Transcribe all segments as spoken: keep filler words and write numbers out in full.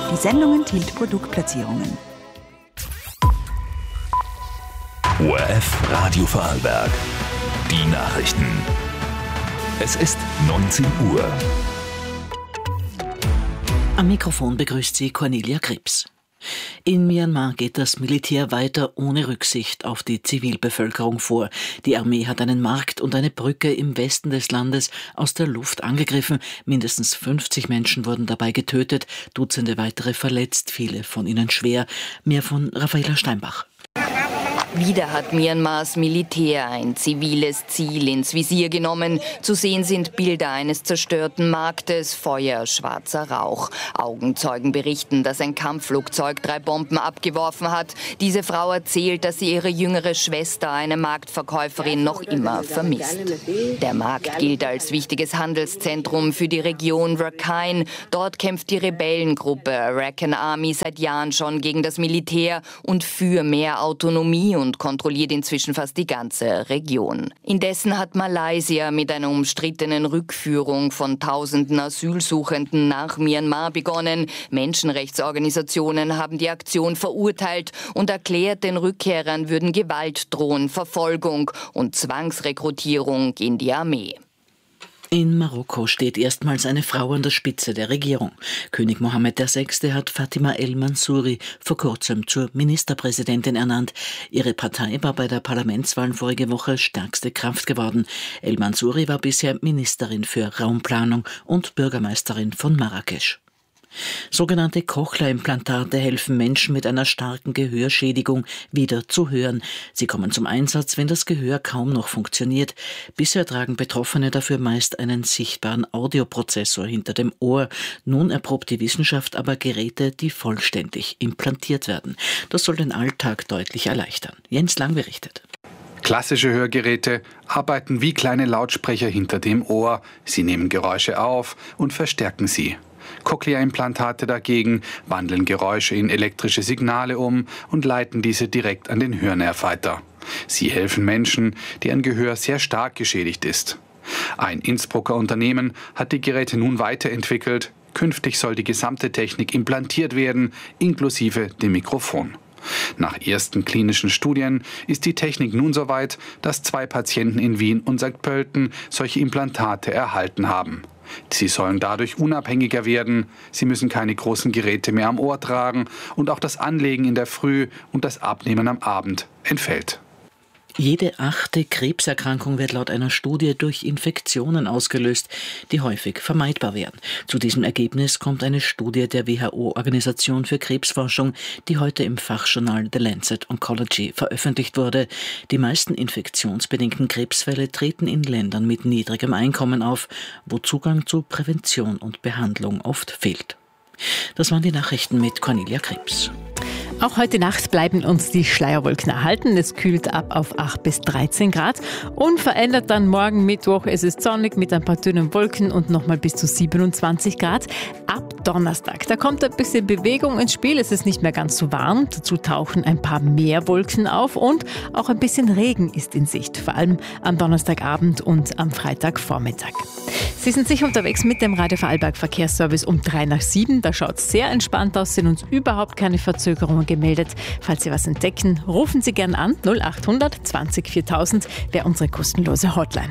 Die Sendung enthielt Produktplatzierungen. O R F Radio Vorarlberg. Die Nachrichten. Es ist neunzehn Uhr. Am Mikrofon begrüßt sie Cornelia Krebs. In Myanmar geht das Militär weiter ohne Rücksicht auf die Zivilbevölkerung vor. Die Armee hat einen Markt und eine Brücke im Westen des Landes aus der Luft angegriffen. Mindestens fünfzig Menschen wurden dabei getötet, Dutzende weitere verletzt, viele von ihnen schwer. Mehr von Raffaela Steinbach. Wieder hat Myanmars Militär ein ziviles Ziel ins Visier genommen. Zu sehen sind Bilder eines zerstörten Marktes, Feuer, schwarzer Rauch. Augenzeugen berichten, dass ein Kampfflugzeug drei Bomben abgeworfen hat. Diese Frau erzählt, dass sie ihre jüngere Schwester, eine Marktverkäuferin, noch immer vermisst. Der Markt gilt als wichtiges Handelszentrum für die Region Rakhine. Dort kämpft die Rebellengruppe Arakan Army seit Jahren schon gegen das Militär und für mehr Autonomie und und kontrolliert inzwischen fast die ganze Region. Indessen hat Malaysia mit einer umstrittenen Rückführung von tausenden Asylsuchenden nach Myanmar begonnen. Menschenrechtsorganisationen haben die Aktion verurteilt und erklärt, den Rückkehrern würden Gewalt drohen, Verfolgung und Zwangsrekrutierung in die Armee. In Marokko steht erstmals eine Frau an der Spitze der Regierung. König Mohammed der Sechste hat Fatima El Mansouri vor kurzem zur Ministerpräsidentin ernannt. Ihre Partei war bei der Parlamentswahl vorige Woche stärkste Kraft geworden. El Mansouri war bisher Ministerin für Raumplanung und Bürgermeisterin von Marrakesch. Sogenannte Cochlea-Implantate helfen Menschen mit einer starken Gehörschädigung wieder zu hören. Sie kommen zum Einsatz, wenn das Gehör kaum noch funktioniert. Bisher tragen Betroffene dafür meist einen sichtbaren Audioprozessor hinter dem Ohr. Nun erprobt die Wissenschaft aber Geräte, die vollständig implantiert werden. Das soll den Alltag deutlich erleichtern. Jens Lang berichtet. Klassische Hörgeräte arbeiten wie kleine Lautsprecher hinter dem Ohr. Sie nehmen Geräusche auf und verstärken sie. Cochlea-Implantate dagegen wandeln Geräusche in elektrische Signale um und leiten diese direkt an den Hörnerv weiter. Sie helfen Menschen, deren Gehör sehr stark geschädigt ist. Ein Innsbrucker Unternehmen hat die Geräte nun weiterentwickelt. Künftig soll die gesamte Technik implantiert werden, inklusive dem Mikrofon. Nach ersten klinischen Studien ist die Technik nun so weit, dass zwei Patienten in Wien und Sankt Pölten solche Implantate erhalten haben. Sie sollen dadurch unabhängiger werden, sie müssen keine großen Geräte mehr am Ohr tragen und auch das Anlegen in der Früh und das Abnehmen am Abend entfällt. Jede achte Krebserkrankung wird laut einer Studie durch Infektionen ausgelöst, die häufig vermeidbar wären. Zu diesem Ergebnis kommt eine Studie der W H O-Organisation für Krebsforschung, die heute im Fachjournal The Lancet Oncology veröffentlicht wurde. Die meisten infektionsbedingten Krebsfälle treten in Ländern mit niedrigem Einkommen auf, wo Zugang zu Prävention und Behandlung oft fehlt. Das waren die Nachrichten mit Cornelia Krebs. Auch heute Nacht bleiben uns die Schleierwolken erhalten. Es kühlt ab auf acht bis dreizehn Grad. Unverändert dann morgen Mittwoch. Es ist sonnig mit ein paar dünnen Wolken und nochmal bis zu siebenundzwanzig Grad. Ab Donnerstag, da kommt ein bisschen Bewegung ins Spiel. Es ist nicht mehr ganz so warm. Dazu tauchen ein paar mehr Wolken auf und auch ein bisschen Regen ist in Sicht. Vor allem am Donnerstagabend und am Freitagvormittag. Sie sind sicher unterwegs mit dem Radio Vorarlberg Verkehrsservice um drei nach sieben. Da schaut es sehr entspannt aus, sind uns überhaupt keine Verzögerungen gemeldet. Falls Sie was entdecken, rufen Sie gern an. null acht hundert zwanzig viertausend wäre unsere kostenlose Hotline.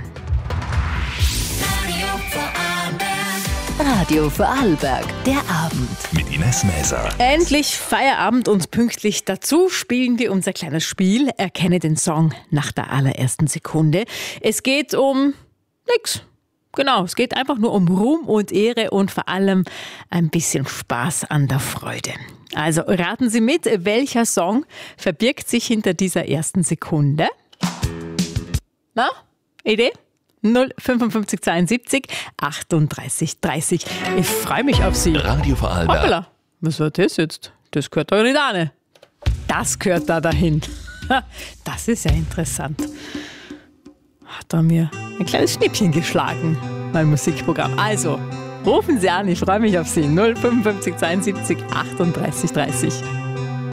Radio Vorarlberg, der Abend. Mit Ines Mäser. Endlich Feierabend und pünktlich dazu spielen wir unser kleines Spiel. Erkenne den Song nach der allerersten Sekunde. Es geht um nix. Genau, es geht einfach nur um Ruhm und Ehre und vor allem ein bisschen Spaß an der Freude. Also raten Sie mit, welcher Song verbirgt sich hinter dieser ersten Sekunde? Na, Idee? null fünfundfünfzig zweiundsiebzig achtunddreißig dreißig. Ich freue mich auf Sie. Radio Vorarlberg. Hoppala, was war das jetzt? Das gehört doch nicht an. Das gehört da dahin. Das ist ja interessant. Hat er mir ein kleines Schnippchen geschlagen, mein Musikprogramm. Also, rufen Sie an, ich freue mich auf Sie. null fünfundfünfzig zweiundsiebzig achtunddreißig dreißig.